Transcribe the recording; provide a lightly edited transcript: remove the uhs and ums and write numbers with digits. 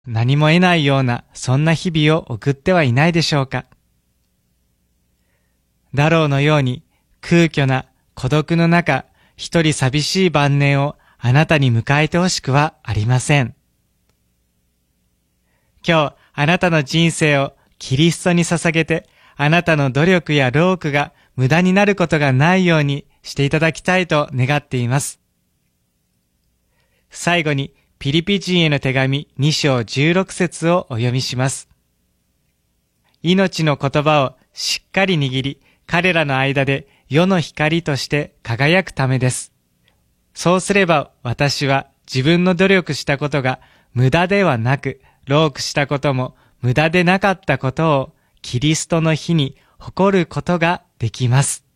何も得ないようなそんな日々を送ってはいないでしょうか。ダローのように空虚な孤独の中、一人寂しい晩年をあなたに迎えてほしくはありません。今日あなたの人生をキリストに捧げて、あなたの努力や労苦が無駄になることがないようにしていただきたいと願っています。最後にピリピ人への手紙2章16節をお読みします。命の言葉をしっかり握り、彼らの間で世の光として輝くためです。そうすれば私は自分の努力したことが無駄ではなく、労苦したことも無駄でなかったことをキリストの日に誇ることができます。